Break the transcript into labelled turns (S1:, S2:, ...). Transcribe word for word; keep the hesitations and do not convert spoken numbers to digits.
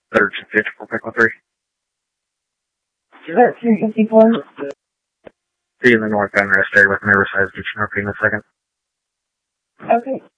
S1: Third to fifth for Pickle three.
S2: Is that three fifty-four?
S1: See you in the northbound rest area with Riverside. Get you repeat in a second.
S2: Okay.